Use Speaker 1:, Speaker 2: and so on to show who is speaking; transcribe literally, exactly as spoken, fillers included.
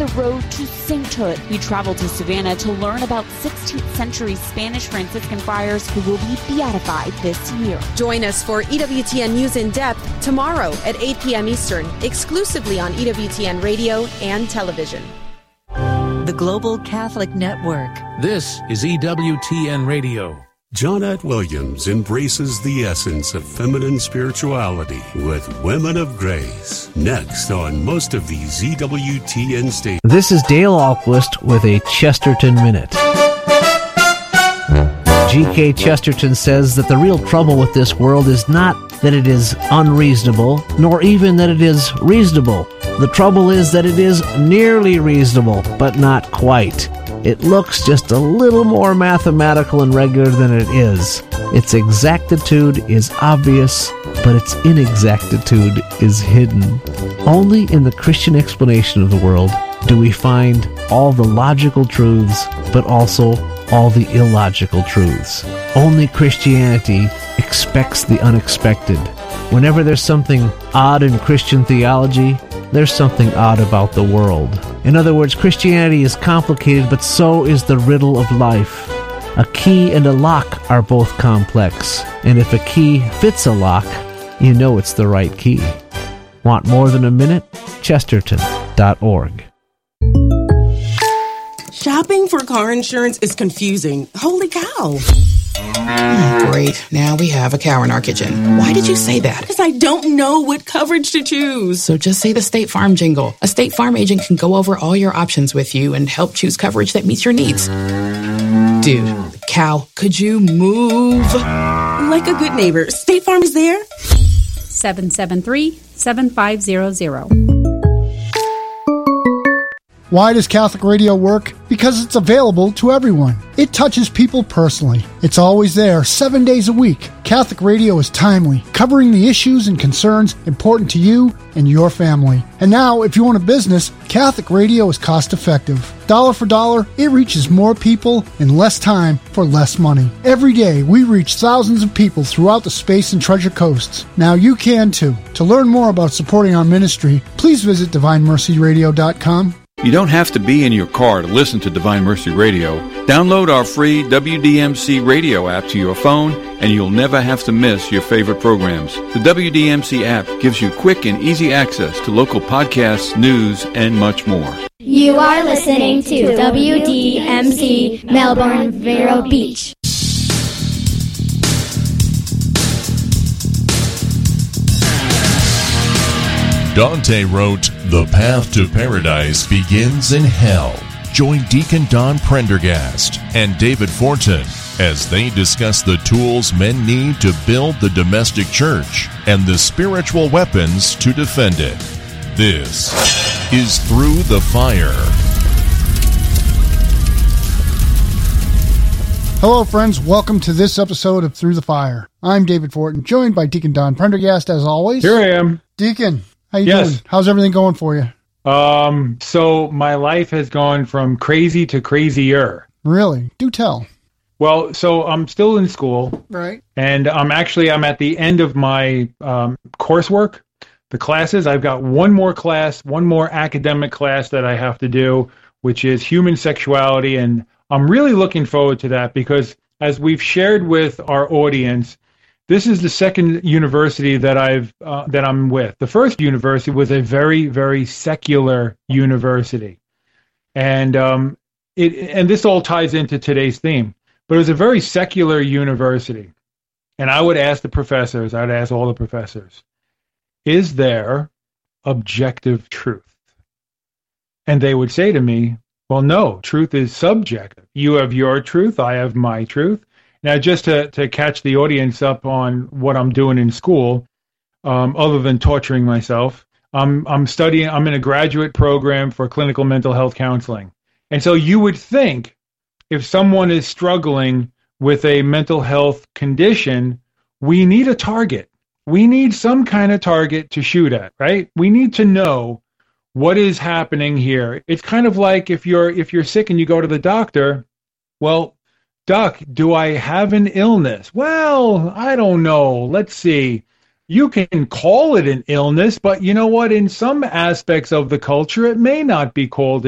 Speaker 1: road to sainthood. We travel to Savannah to learn about sixteenth century Spanish Franciscan friars who will be beatified this year.
Speaker 2: Join us for E W T N News in Depth tomorrow at eight p.m. Eastern, exclusively on E W T N Radio and television.
Speaker 3: The Global Catholic Network.
Speaker 4: This is E W T N Radio.
Speaker 5: Jonette Williams embraces the essence of feminine spirituality with Women of Grace. Next on most of these E W T N stations.
Speaker 6: This is Dale Ahlquist with a Chesterton Minute. G K. Chesterton says that the real trouble with this world is not that it is unreasonable, nor even that it is reasonable. The trouble is that it is nearly reasonable, but not quite. It looks just a little more mathematical and regular than it is. Its exactitude is obvious, but its inexactitude is hidden. Only in the Christian explanation of the world do we find all the logical truths, but also all the illogical truths. Only Christianity expects the unexpected. Whenever there's something odd in Christian theology, there's something odd about the world. In other words, Christianity is complicated, but so is the riddle of life. A key and a lock are both complex, and if a key fits a lock, you know it's the right key. Want more than a minute? Chesterton dot org.
Speaker 7: Shopping for car insurance is confusing. Holy cow.
Speaker 8: Great. Now we have a cow in our kitchen. Why did you say that?
Speaker 7: Because I don't know what coverage to choose.
Speaker 8: So just say the State Farm jingle. A State Farm agent can go over all your options with you and help choose coverage that meets your needs. Dude, cow, could you move?
Speaker 7: Like a good neighbor, State Farm is there.
Speaker 9: seven seven three, seven five zero zero.
Speaker 10: Why does Catholic radio work? Because it's available to everyone. It touches people personally. It's always there, seven days a week. Catholic radio is timely, covering the issues and concerns important to you and your family. And now, if you own a business, Catholic radio is cost-effective. Dollar for dollar, it reaches more people in less time for less money. Every day, we reach thousands of people throughout the Space and Treasure Coasts. Now you can too. To learn more about supporting our ministry, please visit divine mercy radio dot com.
Speaker 11: You don't have to be in your car to listen to Divine Mercy Radio. Download our free W D M C radio app to your phone, and you'll never have to miss your favorite programs. The W D M C app gives you quick and easy access to local podcasts, news, and much more.
Speaker 12: You are listening to W D M C Melbourne Vero Beach.
Speaker 13: Dante wrote, "The path to paradise begins in hell." Join Deacon Don Prendergast and David Fortin as they discuss the tools men need to build the domestic church and the spiritual weapons to defend it. This is Through the Fire.
Speaker 10: Hello, friends. Welcome to this episode of Through the Fire. I'm David Fortin, joined by Deacon Don Prendergast, as always.
Speaker 14: Here I am.
Speaker 10: Deacon, how you
Speaker 14: yes.
Speaker 10: doing? How's everything going for you?
Speaker 14: Um, so my life has gone from crazy to crazier.
Speaker 10: Really? Do tell.
Speaker 14: Well, so I'm still in school.
Speaker 10: Right.
Speaker 14: And I'm actually, I'm at the end of my um, coursework, the classes. I've got one more class, one more academic class that I have to do, which is human sexuality. And I'm really looking forward to that because as we've shared with our audience, this is the second university that I've uh, that I'm with. The first university was a very, very secular university, and um, it and this all ties into today's theme. But it was a very secular university, and I would ask the professors, I'd ask all the professors, is there objective truth? And they would say to me, well, no, truth is subjective. You have your truth, I have my truth. Now, just to, to catch the audience up on what I'm doing in school, um, other than torturing myself, I'm, I'm studying, I'm in a graduate program for clinical mental health counseling. And so you would think if someone is struggling with a mental health condition, we need a target. We need some kind of target to shoot at, right? We need to know what is happening here. It's kind of like if you're if you're sick and you go to the doctor, well, Doc, do I have an illness? Well, I don't know. Let's see. You can call it an illness, but you know what? In some aspects of the culture, it may not be called